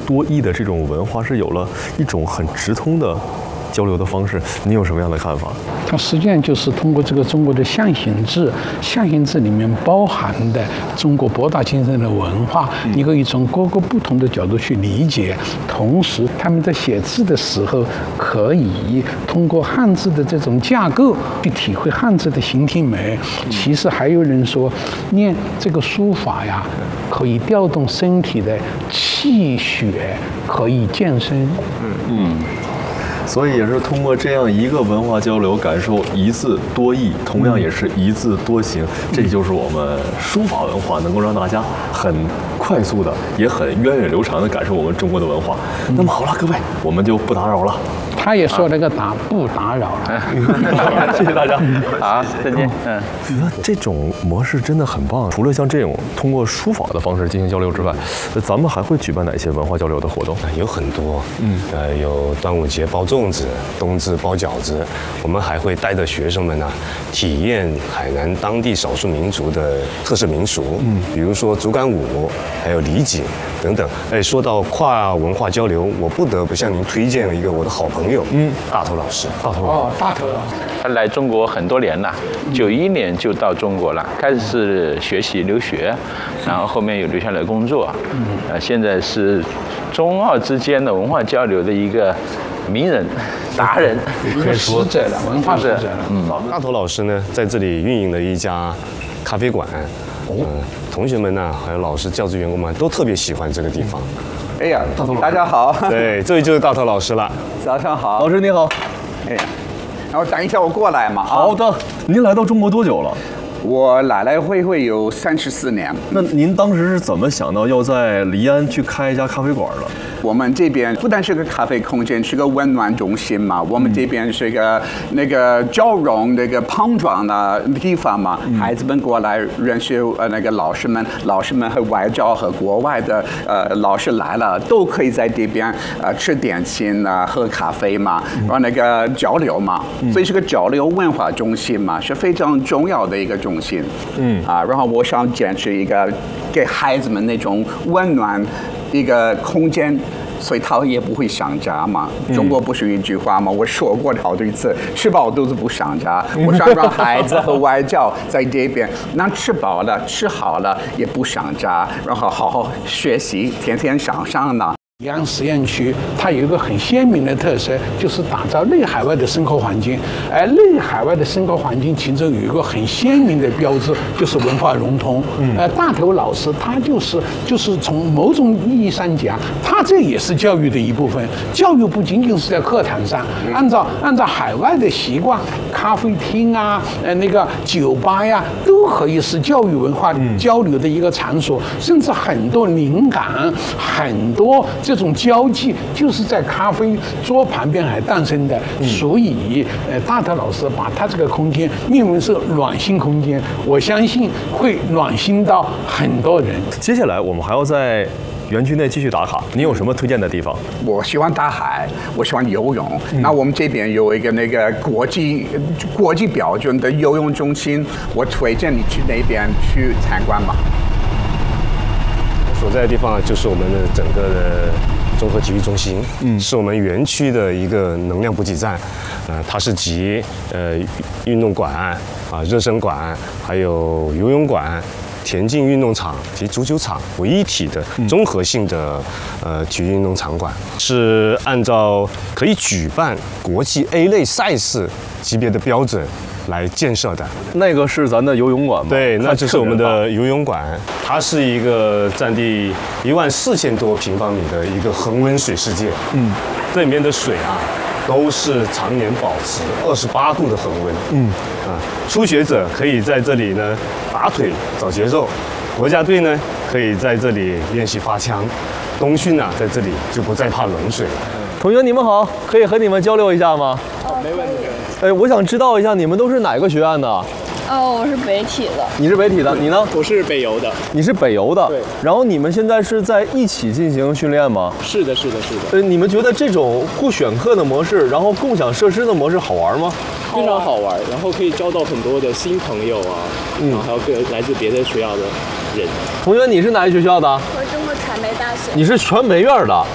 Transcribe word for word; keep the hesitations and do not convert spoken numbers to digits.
多义的这种文化是有了一种很直通的交流的方式，你有什么样的看法？ 它实际上就是通过这个中国的象形字，象形字里面包含的中国博大精深的文化，你可以从各个不同的角度去理解。同时，他们在写字的时候，可以通过汉字的这种架构去体会汉字的形体美。其实还有人说，念这个书法呀，可以调动身体的气血，可以健身。 嗯嗯。所以也是通过这样一个文化交流，感受一字多义，同样也是一字多形。这就是我们书法文化能够让大家很快速的，也很源远流长的感受我们中国的文化。那么好了，各位，我们就不打扰了。 他也说了个打不打扰了， 谢谢大家， 好，再见。嗯， 我觉得这种模式真的很棒。除了像这种通过书法的方式进行交流之外，咱们还会举办哪些文化交流的活动？ 有很多，嗯，呃，有端午节包粽子，冬至包饺子。我们还会带着学生们呢、啊，体验海南当地少数民族的特色民俗，嗯，比如说竹竿舞，还有李锦等等。哎，说到跨文化交流，我不得不向您推荐一个我的好朋友。嗯，大头老师， 大头哦，大头老师， 他来中国很多年了，九一年就到中国了，开始是学习留学，然后后面又留下来工作，嗯，呃，现在是中澳之间的文化交流的一个名人、达人， 一个使者了，文化使者了。 嗯，大头老师呢，在这里运营了一家咖啡馆，嗯、呃，同学们呢，还有老师、教职员工们都特别喜欢这个地方。 哎呀，大家好。 对，这位就是大头老师了。 早上好， 老师你好。 哎呀，然后等一下我过来嘛。 好的。您来到中国多久了？ 我来来回回有三十四年。 那您当时是怎么想到要在黎安去开一家咖啡馆的？ 我们这边不但是个咖啡空间，是个温暖中心嘛。我们这边是个那个交融、那个碰撞的地方嘛。嗯、孩子们过来认识呃那个老师们，老师们和外教和国外的呃老师来了，都可以在这边呃吃点心啊、喝咖啡嘛，然后那个交流嘛。嗯、所以是个交流文化中心嘛，是非常重要的一个中心。嗯啊，然后我想坚持一个给孩子们那种温暖一个空间。所以他也不会想家嘛。中国不是一句话吗？我说过好多次，吃饱肚子不想家。我想让孩子和外教在这边，那吃饱了、吃好了也不想家，然后好好学习，天天向上呢。 黎安实验区它有一个很鲜明的特色，就是打造内海外的生活环境。而内海外的生活环境其中有一个很鲜明的标志，就是文化融通。嗯，呃，大头老师他就是就是从某种意义上讲，他这也是教育的一部分。教育不仅仅是在课堂上，按照按照海外的习惯，咖啡厅啊，呃，那个酒吧呀，都可以是教育文化交流的一个场所，甚至很多灵感，很多。这种交际就是在咖啡桌旁边还诞生的，嗯、所以，呃，大头老师把他这个空间命名是暖心空间，我相信会暖心到很多人。 接下来我们还要在园区内继续打卡，你有什么推荐的地方？ 我喜欢大海，我喜欢游泳。嗯、那我们这边有一个那个国际国际标准的游泳中心，我推荐你去那边去参观吧。 所在的地方就是我们的整个的综合体育中心，嗯，是我们园区的一个能量补给站，呃，它是集呃运动馆啊、热身馆，还有游泳馆、田径运动场及足球场为一体的综合性的呃体育运动场馆，是按照可以举办国际 A 类赛事级别的标准来建设的。 那个是咱的游泳馆吗？ 对，那就是我们的游泳馆，它是一个占地一万四千多平方米的一个恒温水世界。嗯，这里面的水啊，都是常年保持二十八度的恒温。嗯，啊，初学者可以在这里呢打腿找节奏，国家队呢可以在这里练习发枪，冬训啊在这里就不再怕冷水了。 同学你们好，可以和你们交流一下吗？ 哦，没问题。 哎，我想知道一下你们都是哪个学院的？ 哦，我是北体的。 你是北体的，你呢？ 我是北邮的。 你是北邮的。 对。 然后你们现在是在一起进行训练吗？ 是的，是的，是的。 呃，你们觉得这种互选课的模式，然后共享设施的模式好玩吗？ 非常好玩，然后可以交到很多的新朋友啊，嗯，然后还有各来自别的学校的人。 同学，你是哪个学校的？ 我是中国传媒大学。 你是传媒院的？